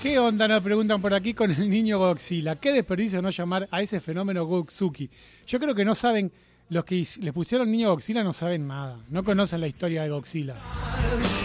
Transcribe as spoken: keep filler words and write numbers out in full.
¿Qué onda? Nos preguntan por aquí con el niño Godzilla. ¿Qué desperdicio no llamar a ese fenómeno Gotsuki? Yo creo que no saben, los que les pusieron niño Godzilla no saben nada. No conocen la historia de Godzilla.